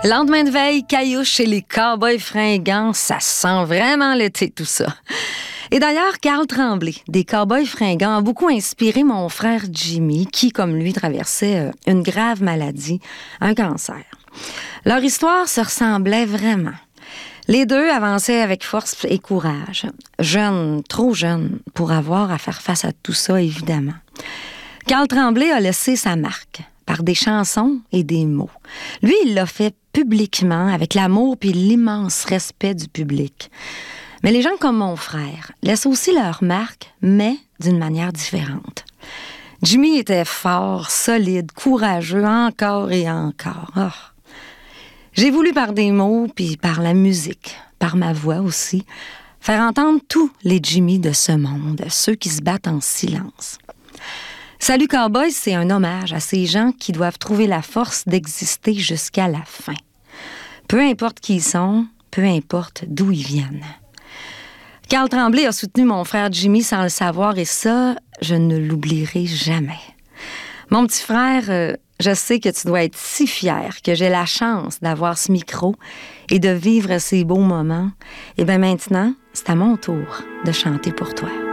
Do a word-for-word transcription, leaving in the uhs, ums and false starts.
Lendemain de veille, caillouche et les cow-boys fringants, ça sent vraiment l'été tout ça. Et d'ailleurs, Carl Tremblay, des Cow-boys fringants, a beaucoup inspiré mon frère Jimmy, qui, comme lui, traversait une grave maladie, un cancer. Leur histoire se ressemblait vraiment. Les deux avançaient avec force et courage. Jeunes, trop jeunes, pour avoir à faire face à tout ça, évidemment. Carl Tremblay a laissé sa marque par des chansons et des mots. Lui, il l'a fait publiquement, avec l'amour et l'immense respect du public. Mais les gens comme mon frère laissent aussi leur marque, mais d'une manière différente. Jimmy était fort, solide, courageux, encore et encore. Oh. J'ai voulu par des mots, puis par la musique, par ma voix aussi, faire entendre tous les Jimmy de ce monde, ceux qui se battent en silence. Salut Cowboys, c'est un hommage à ces gens qui doivent trouver la force d'exister jusqu'à la fin. Peu importe qui ils sont, peu importe d'où ils viennent. Carl Tremblay a soutenu mon frère Jimmy sans le savoir et ça, je ne l'oublierai jamais. Mon petit frère, euh, je sais que tu dois être si fier que j'ai la chance d'avoir ce micro et de vivre ces beaux moments. Et bien maintenant, c'est à mon tour de chanter pour toi.